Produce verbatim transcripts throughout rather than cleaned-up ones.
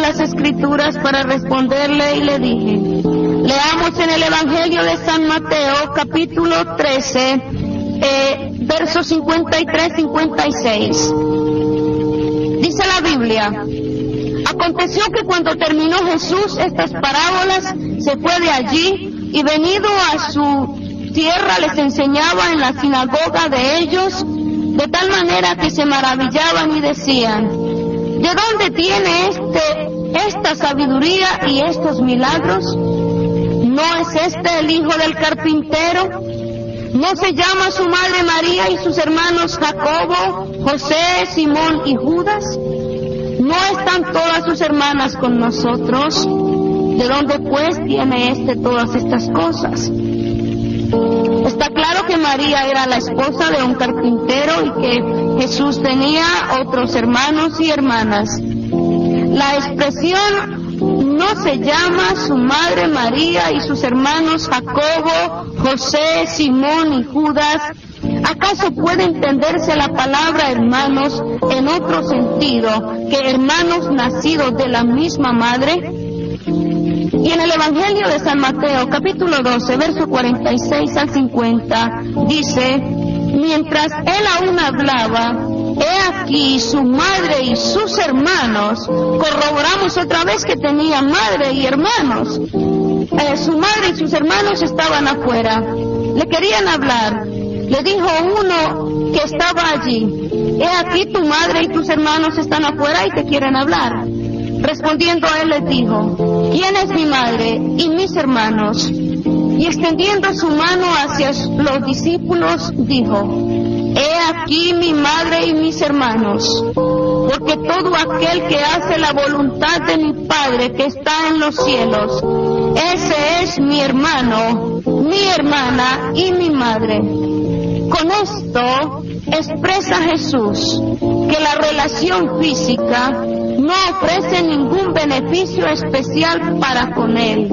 las Escrituras para responderle y le dije: leamos en el Evangelio de San Mateo, capítulo trece, eh, versos cincuenta y tres a cincuenta y seis. Dice la Biblia: aconteció que cuando terminó Jesús estas parábolas, se fue de allí, y venido a su tierra les enseñaba en la sinagoga de ellos, de tal manera que se maravillaban y decían: ¿de dónde tiene este esta sabiduría y estos milagros? ¿No es este el hijo del carpintero? ¿No se llama su madre María y sus hermanos Jacobo, José, Simón y Judas? ¿No están todas sus hermanas con nosotros? ¿De dónde pues tiene este todas estas cosas? Está claro que María era la esposa de un carpintero y que Jesús tenía otros hermanos y hermanas. La expresión "no se llama su madre María y sus hermanos Jacobo, José, Simón y Judas", ¿acaso puede entenderse la palabra hermanos en otro sentido que hermanos nacidos de la misma madre? Y en el Evangelio de San Mateo, capítulo doce, verso cuarenta y seis al cincuenta, dice: mientras él aún hablaba, he aquí su madre y sus hermanos. Corroboramos otra vez que tenía madre y hermanos. Eh, su madre y sus hermanos estaban afuera. Le querían hablar. Le dijo uno que estaba allí: he aquí tu madre y tus hermanos están afuera y te quieren hablar. Respondiendo a él les dijo: ¿quién es mi madre y mis hermanos? Y extendiendo su mano hacia los discípulos, dijo: he aquí mi madre y mis hermanos, porque todo aquel que hace la voluntad de mi Padre que está en los cielos, ese es mi hermano, mi hermana y mi madre. Con esto expresa Jesús que la relación física no ofrece ningún beneficio especial para con él,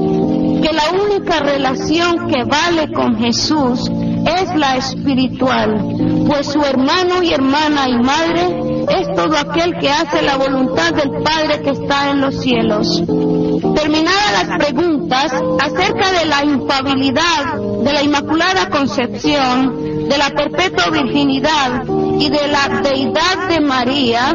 que la única relación que vale con Jesús es la espiritual, pues su hermano y hermana y madre es todo aquel que hace la voluntad del Padre que está en los cielos. Terminadas las preguntas acerca de la infalibilidad de la Inmaculada Concepción, de la perpetua virginidad y de la deidad de María,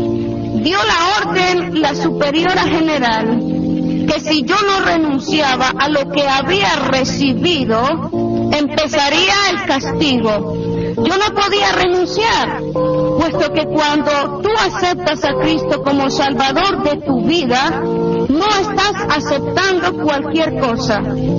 dio la orden la superiora general que si yo no renunciaba a lo que había recibido, empezaría el castigo. Yo no podía renunciar, puesto que cuando tú aceptas a Cristo como Salvador de tu vida, no estás aceptando cualquier cosa.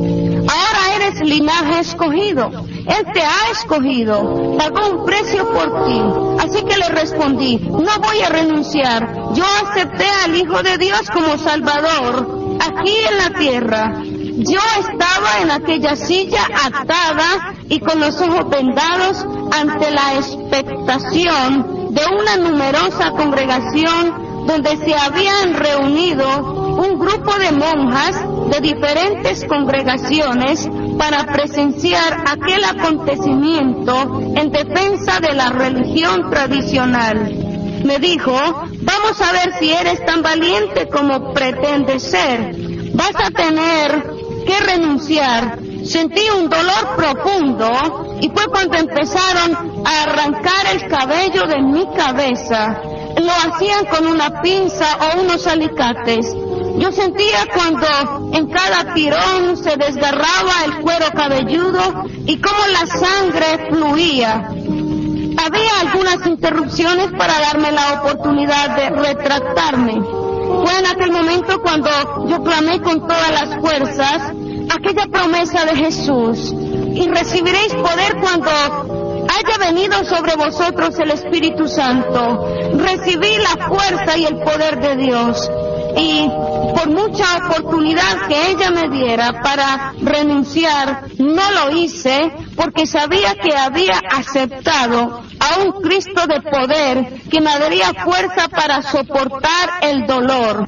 Ahora eres linaje escogido. Él te ha escogido, pagó un precio por ti. Así que le respondí: no voy a renunciar. Yo acepté al Hijo de Dios como Salvador aquí en la tierra. Yo estaba en aquella silla atada y con los ojos vendados ante la expectación de una numerosa congregación donde se habían reunido un grupo de monjas de diferentes congregaciones para presenciar aquel acontecimiento en defensa de la religión tradicional. Me dijo: vamos a ver si eres tan valiente como pretendes ser. Vas a tener que renunciar. Sentí un dolor profundo y fue cuando empezaron a arrancar el cabello de mi cabeza. Lo hacían con una pinza o unos alicates. Yo sentía cuando en cada tirón se desgarraba el cuero cabelludo y cómo la sangre fluía. Había algunas interrupciones para darme la oportunidad de retractarme. Fue en aquel momento cuando yo clamé con todas las fuerzas aquella promesa de Jesús: y recibiréis poder cuando haya venido sobre vosotros el Espíritu Santo. Recibí la fuerza y el poder de Dios. Y por mucha oportunidad que ella me diera para renunciar, no lo hice, porque sabía que había aceptado a un Cristo de poder que me daría fuerza para soportar el dolor,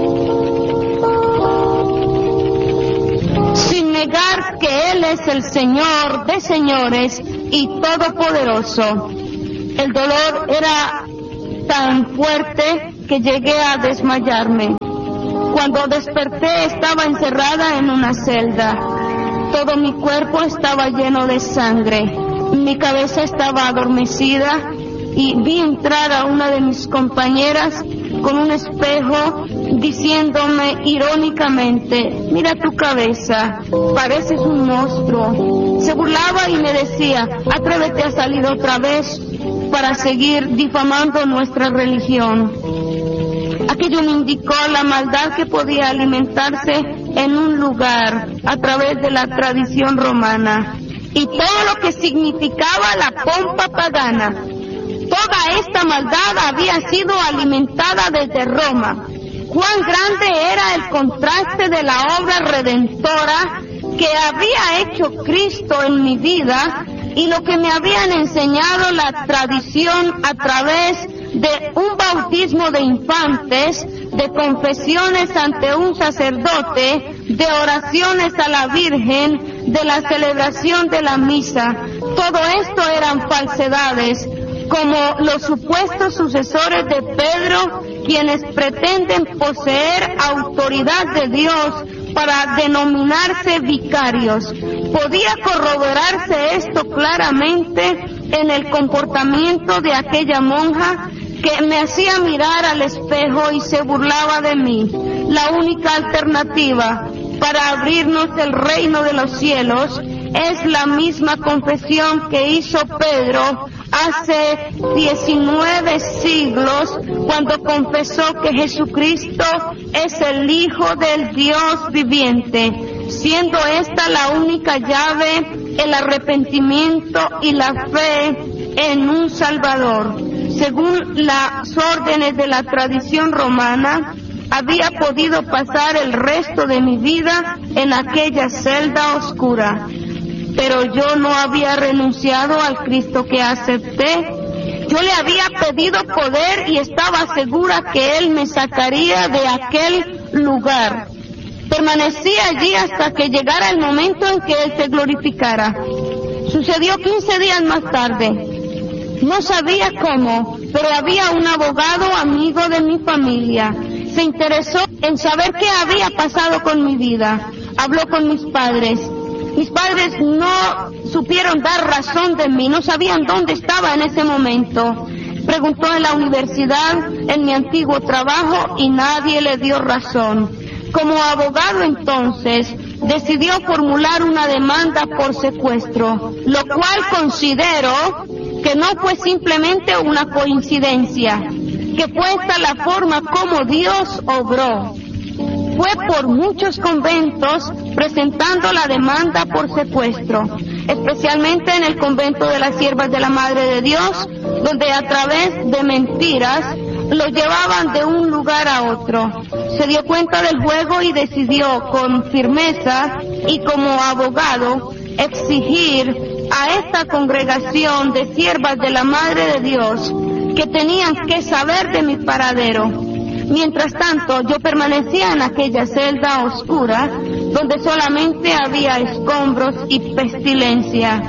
sin negar que Él es el Señor de señores y todopoderoso. El dolor era tan fuerte que llegué a desmayarme. Cuando desperté estaba encerrada en una celda. Todo mi cuerpo estaba lleno de sangre. Mi cabeza estaba adormecida y vi entrar a una de mis compañeras con un espejo diciéndome irónicamente: mira tu cabeza, pareces un monstruo. Se burlaba y me decía: atrévete a salir otra vez para seguir difamando nuestra religión. Aquello me indicó la maldad que podía alimentarse en un lugar a través de la tradición romana y todo lo que significaba la pompa pagana. Toda esta maldad había sido alimentada desde Roma. Cuán grande era el contraste de la obra redentora que había hecho Cristo en mi vida y lo que me habían enseñado la tradición a través de un bautismo de infantes, de confesiones ante un sacerdote, de oraciones a la Virgen, de la celebración de la misa. Todo esto eran falsedades, como los supuestos sucesores de Pedro, quienes pretenden poseer autoridad de Dios para denominarse vicarios. Podía corroborarse esto claramente en el comportamiento de aquella monja que me hacía mirar al espejo y se burlaba de mí. La única alternativa para abrirnos el reino de los cielos es la misma confesión que hizo Pedro hace diecinueve siglos, cuando confesó que Jesucristo es el Hijo del Dios viviente, siendo esta la única llave, el arrepentimiento y la fe en un Salvador. Según las órdenes de la tradición romana, había podido pasar el resto de mi vida en aquella celda oscura. Pero yo no había renunciado al Cristo que acepté. Yo le había pedido poder y estaba segura que Él me sacaría de aquel lugar. Permanecí allí hasta que llegara el momento en que Él se glorificara. Sucedió quince días más tarde. No sabía cómo, pero había un abogado amigo de mi familia. Se interesó en saber qué había pasado con mi vida. Habló con mis padres. Mis padres no supieron dar razón de mí, no sabían dónde estaba en ese momento. Preguntó en la universidad, en mi antiguo trabajo, y nadie le dio razón. Como abogado entonces, decidió formular una demanda por secuestro, lo cual considero que no fue simplemente una coincidencia, que fue esta la forma como Dios obró. Fue por muchos conventos presentando la demanda por secuestro, especialmente en el convento de las Siervas de la Madre de Dios, donde a través de mentiras lo llevaban de un lugar a otro. Se dio cuenta del juego y decidió con firmeza y como abogado exigir a esta congregación de siervas de la Madre de Dios que tenían que saber de mi paradero. Mientras tanto, yo permanecía en aquella celda oscura donde solamente había escombros y pestilencia.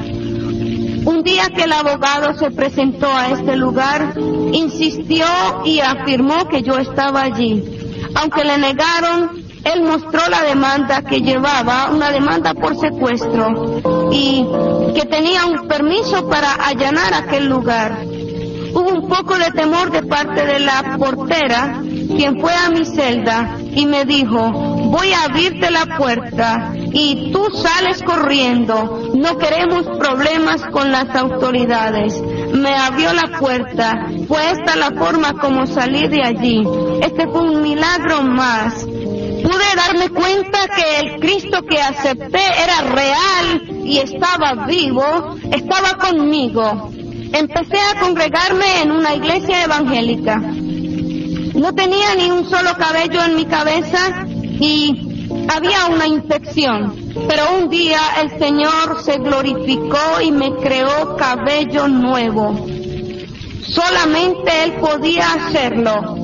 Un día que el abogado se presentó a este lugar, insistió y afirmó que yo estaba allí. Aunque le negaron, él mostró la demanda que llevaba, una demanda por secuestro, y que tenía un permiso para allanar aquel lugar. Hubo un poco de temor de parte de la portera, quien fue a mi celda y me dijo: voy a abrirte la puerta y tú sales corriendo, no queremos problemas con las autoridades. Me abrió la puerta, fue esta la forma como salí de allí. Este fue un milagro más. Pude darme cuenta que el Cristo que acepté era real y estaba vivo, estaba conmigo. Empecé a congregarme en una iglesia evangélica. No tenía ni un solo cabello en mi cabeza y había una infección. Pero un día el Señor se glorificó y me creó cabello nuevo. Solamente Él podía hacerlo.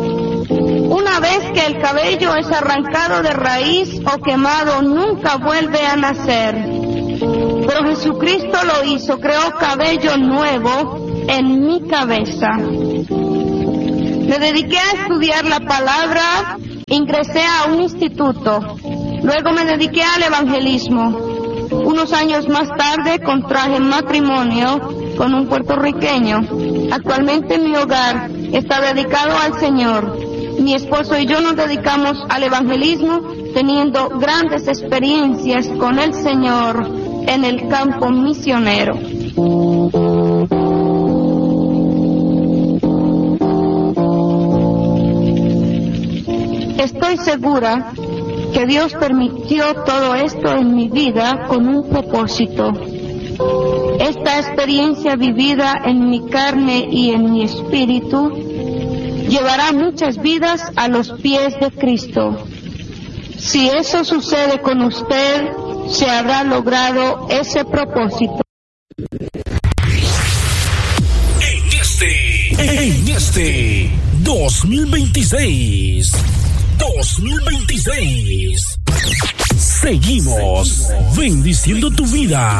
Una vez que el cabello es arrancado de raíz o quemado, nunca vuelve a nacer. Pero Jesucristo lo hizo, creó cabello nuevo en mi cabeza. Me dediqué a estudiar la palabra, ingresé a un instituto. Luego me dediqué al evangelismo. Unos años más tarde contraje matrimonio con un puertorriqueño. Actualmente mi hogar está dedicado al Señor. Mi esposo y yo nos dedicamos al evangelismo, teniendo grandes experiencias con el Señor en el campo misionero. Estoy segura que Dios permitió todo esto en mi vida con un propósito. Esta experiencia vivida en mi carne y en mi espíritu llevará muchas vidas a los pies de Cristo. Si eso sucede con usted, se habrá logrado ese propósito. En este, en este dos mil veintiséis, dos mil veintiséis, seguimos bendiciendo tu vida.